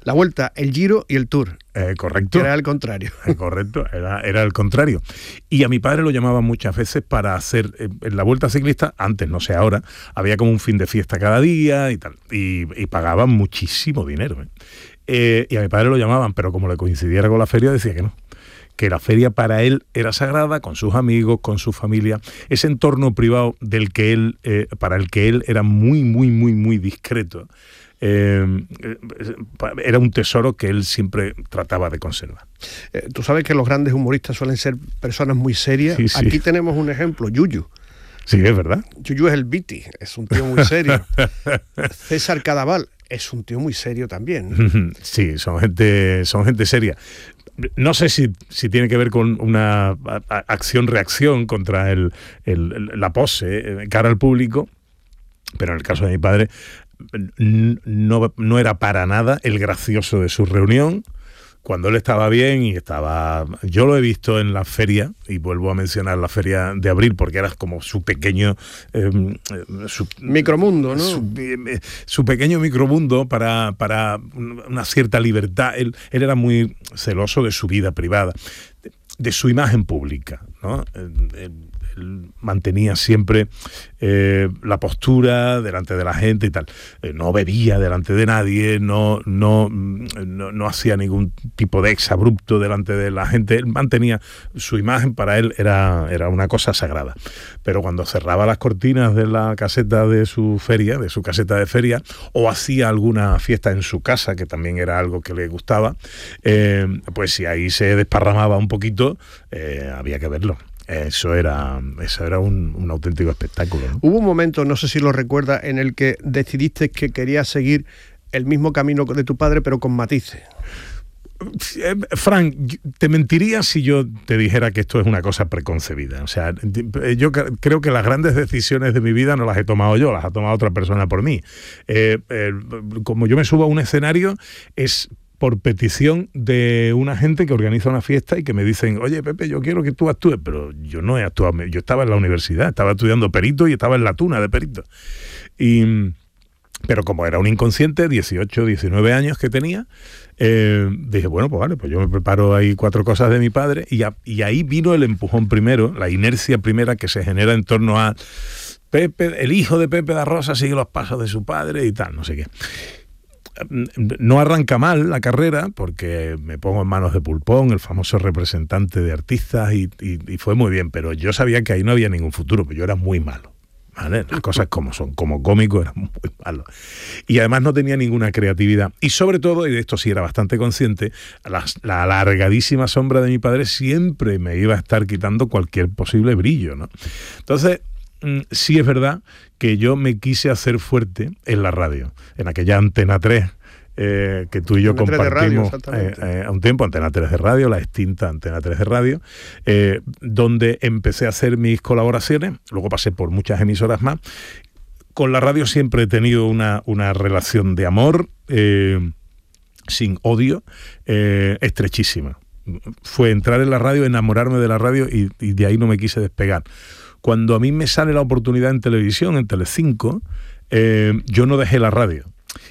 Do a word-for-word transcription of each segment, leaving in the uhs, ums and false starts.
La Vuelta, el Giro y el Tour. Eh, correcto. Era al contrario. Eh, correcto, era, era el contrario. Y a mi padre lo llamaban muchas veces para hacer, eh, en la Vuelta Ciclista, antes, no sé ahora, había como un fin de fiesta cada día y tal, y, y pagaban muchísimo dinero. ¿eh? Eh, y a mi padre lo llamaban, pero como le coincidiera con la feria, decía que no. Que la feria para él era sagrada, con sus amigos, con su familia, ese entorno privado del que él, eh, para el que él era muy, muy, muy, muy discreto. Eh, era un tesoro que él siempre trataba de conservar. Eh, tú sabes que los grandes humoristas suelen ser personas muy serias. Sí, sí. Aquí tenemos un ejemplo, Yuyu. Sí, es verdad. Yuyu es el Viti, es un tío muy serio. César Cadaval es un tío muy serio también. Sí, son gente, son gente seria. No sé si, si tiene que ver con una acción-reacción contra el, el, la pose cara al público, pero en el caso de mi padre no, no era para nada el gracioso de su reunión. Cuando él estaba bien y estaba... Yo lo he visto en la feria, y vuelvo a mencionar la feria de abril, porque era como su pequeño... Eh, su, micromundo, ¿no? Su, eh, su pequeño micromundo para, para una cierta libertad. Él, él era muy celoso de su vida privada, de, de su imagen pública, ¿no? Él, él, él mantenía siempre eh, la postura delante de la gente y tal. Eh, no bebía delante de nadie, no, no, no, no hacía ningún tipo de exabrupto delante de la gente. Él mantenía su imagen, para él era, era una cosa sagrada. Pero cuando cerraba las cortinas de la caseta de su feria, de su caseta de feria, o hacía alguna fiesta en su casa, que también era algo que le gustaba, eh, pues si ahí se desparramaba un poquito, eh, había que verlo. Eso era, eso era un, un auténtico espectáculo, ¿no? Hubo un momento, no sé si lo recuerdas, en el que decidiste que querías seguir el mismo camino de tu padre, pero con matices. Frank, te mentiría si yo te dijera que esto es una cosa preconcebida. O sea, yo creo que las grandes decisiones de mi vida no las he tomado yo, las ha tomado otra persona por mí. Eh, eh, como yo me subo a un escenario, es por petición de una gente que organiza una fiesta y que me dicen, oye, Pepe, yo quiero que tú actúes, pero yo no he actuado, yo estaba en la universidad, estaba estudiando perito y estaba en la tuna de perito. Y, pero como era un inconsciente, dieciocho, diecinueve años que tenía, eh, dije, bueno, pues vale, pues yo me preparo ahí cuatro cosas de mi padre, y, a, y ahí vino el empujón primero, la inercia primera que se genera en torno a Pepe, el hijo de Pepe da Rosa sigue los pasos de su padre y tal, no sé qué. No arranca mal la carrera porque me pongo en manos de Pulpón, el famoso representante de artistas, y, y, y fue muy bien, pero yo sabía que ahí no había ningún futuro, porque yo era muy malo, ¿vale? Las cosas como son, como cómico era muy malo. Y además no tenía ninguna creatividad. Y sobre todo, y de esto sí era bastante consciente, la, la alargadísima sombra de mi padre siempre me iba a estar quitando cualquier posible brillo, ¿no? Entonces, sí es verdad que yo me quise hacer fuerte en la radio, en aquella Antena tres eh, que tú y yo Antena compartimos tres de radio, eh, eh, a un tiempo, Antena tres de radio, la extinta Antena tres de radio, eh, donde empecé a hacer mis colaboraciones, luego pasé por muchas emisoras más. Con la radio siempre he tenido una, una relación de amor, eh, sin odio, eh, estrechísima. Fue entrar en la radio, enamorarme de la radio y, y de ahí no me quise despegar. Cuando a mí me sale la oportunidad en televisión, en Telecinco, eh, yo no dejé la radio.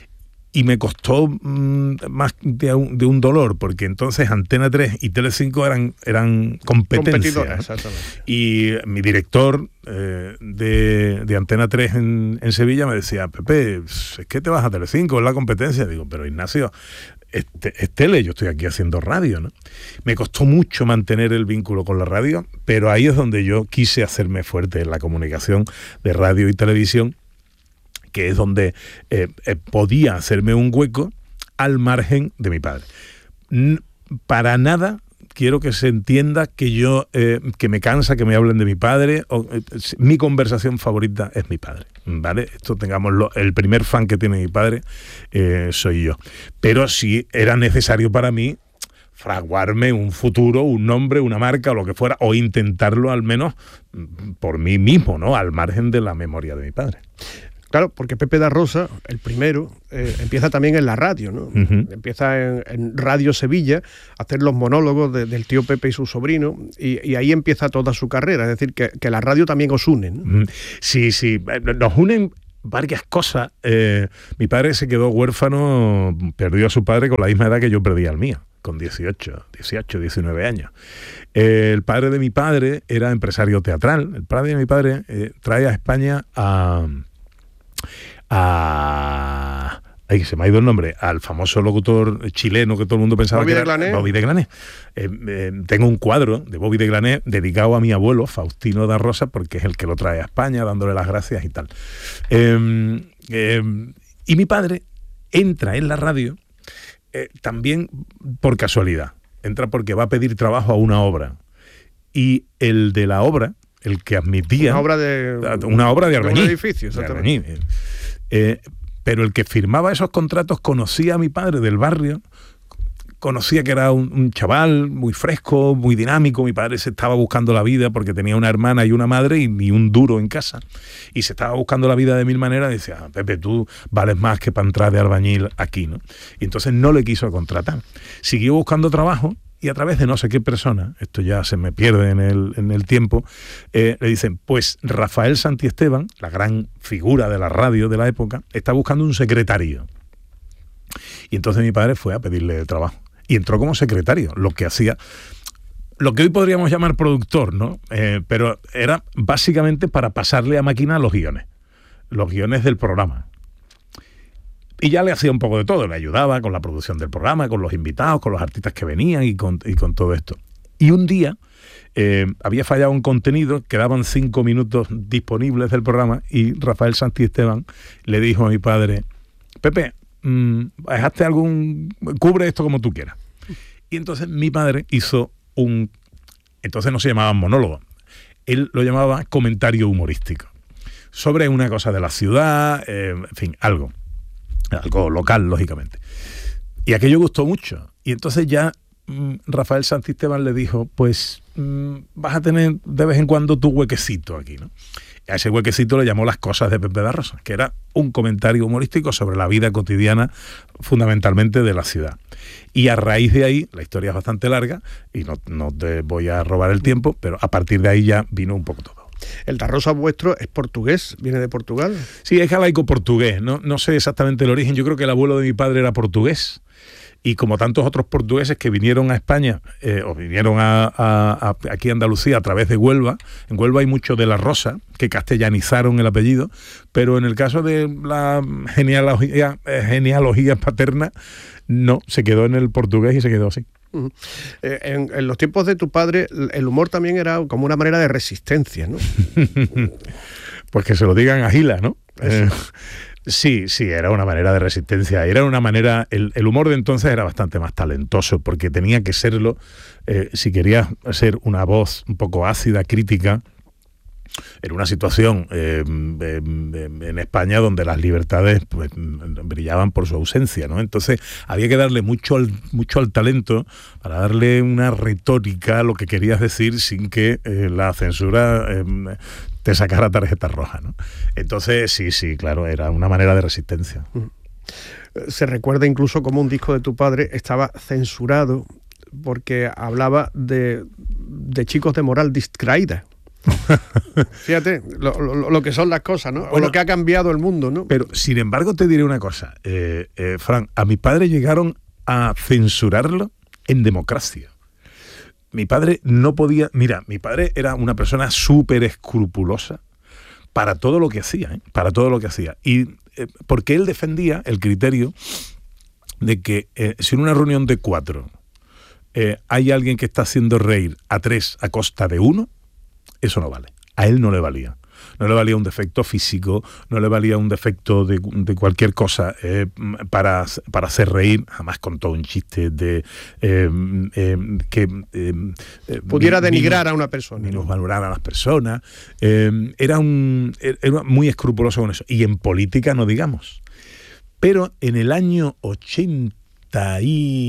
Y me costó mmm, más de un, de un dolor, porque entonces Antena tres y Telecinco eran, eran competencias. Exactamente. Y mi director eh, de, de Antena tres en, en Sevilla me decía, Pepe, es que te vas a Telecinco, es la competencia. Digo, pero Ignacio, Este, es tele, yo estoy aquí haciendo radio, ¿no? Me costó mucho mantener el vínculo con la radio, pero ahí es donde yo quise hacerme fuerte en la comunicación de radio y televisión, que es donde eh, eh, podía hacerme un hueco al margen de mi padre. N- para nada quiero que se entienda que yo, eh, que me cansa que me hablen de mi padre. O, eh, mi conversación favorita es mi padre, ¿vale? Esto tengámoslo, el primer fan que tiene mi padre eh, soy yo. Pero si era necesario para mí fraguarme un futuro, un nombre, una marca o lo que fuera, o intentarlo al menos por mí mismo, ¿no? Al margen de la memoria de mi padre. Claro, porque Pepe da Rosa, el primero, eh, empieza también en la radio, ¿no? Uh-huh. Empieza en, en Radio Sevilla a hacer los monólogos de, del tío Pepe y su sobrino, y, y ahí empieza toda su carrera. Es decir, que, que la radio también os une, ¿no? Sí, sí, nos unen varias cosas. Eh, mi padre se quedó huérfano, perdió a su padre con la misma edad que yo perdí al mío, con dieciocho, diecinueve años. Eh, el padre de mi padre era empresario teatral. El padre de mi padre eh, trae a España a... a Ay, se me ha ido el nombre, al famoso locutor chileno que todo el mundo pensaba Bobby que de era Glané. Bobby de Glané. Eh, eh, tengo un cuadro de Bobby de Glané dedicado a mi abuelo, Faustino da Rosa, porque es el que lo trae a España, dándole las gracias y tal. Eh, eh, y mi padre entra en la radio eh, también por casualidad. Entra porque va a pedir trabajo a una obra. Y el de la obra, el que admitía... Una obra de... Una obra de Arbañí. De un edificio, exactamente. De Arbañí. Eh, pero el que firmaba esos contratos conocía a mi padre del barrio, conocía que era un, un chaval muy fresco, muy dinámico. Mi padre se estaba buscando la vida porque tenía una hermana y una madre y, y un duro en casa. Y se estaba buscando la vida de mil maneras y decía, ah, Pepe, tú vales más que para entrar de albañil aquí, ¿no? Y entonces no le quiso contratar. Siguió buscando trabajo. Y a través de no sé qué persona, esto ya se me pierde en el, en el tiempo, eh, le dicen, pues Rafael Santiesteban, la gran figura de la radio de la época, está buscando un secretario. Y entonces mi padre fue a pedirle trabajo. Y entró como secretario, lo que hacía, lo que hoy podríamos llamar productor, ¿no? Eh, pero era básicamente para pasarle a máquina los guiones, los guiones del programa. Y ya le hacía un poco de todo, le ayudaba con la producción del programa, con los invitados, con los artistas que venían y con, y con todo esto. Y un día eh, había fallado un contenido, quedaban cinco minutos disponibles del programa y Rafael Santiesteban le dijo a mi padre, Pepe, mmm, ¿dejaste algún... cubre esto como tú quieras? Y entonces mi padre hizo un... Entonces no se llamaba monólogo, él lo llamaba comentario humorístico, sobre una cosa de la ciudad, eh, en fin, algo. Algo local, lógicamente. Y aquello gustó mucho. Y entonces ya mmm, Rafael Santisteban le dijo, pues mmm, vas a tener de vez en cuando tu huequecito aquí, ¿no? Y a ese huequecito le llamó Las cosas de Pepe da Rosa, que era un comentario humorístico sobre la vida cotidiana, fundamentalmente de la ciudad. Y a raíz de ahí, la historia es bastante larga, y no, no te voy a robar el tiempo, pero a partir de ahí ya vino un poco todo. ¿El da Rosa vuestro es portugués? ¿Viene de Portugal? Sí, es galaico-portugués. No, no sé exactamente el origen. Yo creo que el abuelo de mi padre era portugués. Y como tantos otros portugueses que vinieron a España, eh, o vinieron a, a, a, aquí a Andalucía a través de Huelva, en Huelva hay mucho de la Rosa, que castellanizaron el apellido, pero en el caso de la genealogía, eh, genealogía paterna, no, se quedó en el portugués y se quedó así. Uh-huh. Eh, en, en los tiempos de tu padre, el humor también era como una manera de resistencia, ¿no? Pues que se lo digan a Gila, ¿no? Eh, sí, sí, era una manera de resistencia. Era una manera... El, el humor de entonces era bastante más talentoso, porque tenía que serlo, eh, si querías ser una voz un poco ácida, crítica, en una situación eh, en España donde las libertades pues, brillaban por su ausencia, ¿no? Entonces había que darle mucho al, mucho al talento para darle una retórica a lo que querías decir sin que eh, la censura eh, te sacara tarjeta roja, ¿no? Entonces sí, sí, claro, era una manera de resistencia. Se recuerda incluso como un disco de tu padre estaba censurado porque hablaba de, de chicos de moral distraída. Fíjate lo, lo, lo que son las cosas, ¿no? Bueno, o lo que ha cambiado el mundo, ¿no? Pero sin embargo te diré una cosa, eh, eh, Fran, a mi padre llegaron a censurarlo en democracia. Mi padre no podía, mira, mi padre era una persona súper escrupulosa para todo lo que hacía, ¿eh? para todo lo que hacía. Y eh, porque él defendía el criterio de que eh, si en una reunión de cuatro eh, hay alguien que está haciendo reír a tres a costa de uno, eso no vale. A él no le valía. No le valía un defecto físico, no le valía un defecto de, de cualquier cosa eh, para, para hacer reír. Jamás contó un chiste de eh, eh, que eh, pudiera denigrar a una persona, ni nos valorar a las personas. Eh, era, un, era muy escrupuloso con eso. Y en política no digamos. Pero en el año ochenta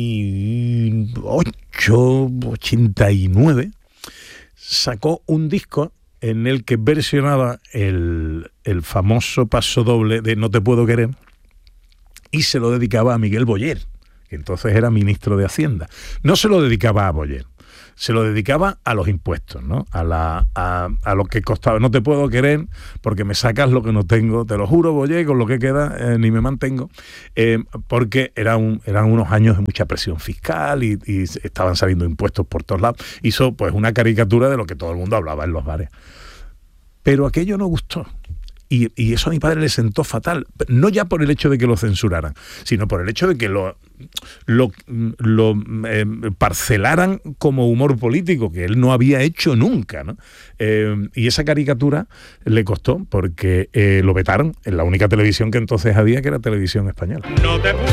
y ocho, ochenta y nueve sacó un disco en el que versionaba el, el famoso paso doble de No te puedo querer y se lo dedicaba a Miguel Boyer, que entonces era ministro de Hacienda. No se lo dedicaba a Boyer, se lo dedicaba a los impuestos, ¿no? A, la, a, a lo que costaba. No te puedo querer porque me sacas lo que no tengo, te lo juro, Bollé, con lo que queda eh, ni me mantengo, eh, porque era un, eran unos años de mucha presión fiscal y, y estaban saliendo impuestos por todos lados. Hizo pues una caricatura de lo que todo el mundo hablaba en los bares. Pero aquello no gustó. Y, y eso a mi padre le sentó fatal, no ya por el hecho de que lo censuraran, sino por el hecho de que lo, lo, lo eh, parcelaran como humor político, que él no había hecho nunca, ¿no? Eh, y esa caricatura le costó porque eh, lo vetaron en la única televisión que entonces había, que era Televisión Española. No te